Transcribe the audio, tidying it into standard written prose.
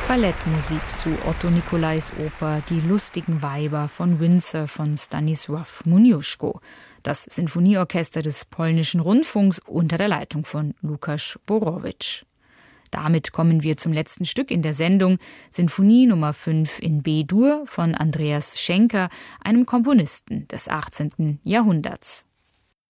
Ballettmusik zu Otto Nicolais Oper Die lustigen Weiber von Windsor von Stanisław Moniuszko. Das Sinfonieorchester des Polnischen Rundfunks unter der Leitung von Łukasz Borowicz. Damit kommen wir zum letzten Stück in der Sendung, Sinfonie Nummer 5 in B-Dur von Andreas Schenker, einem Komponisten des 18. Jahrhunderts.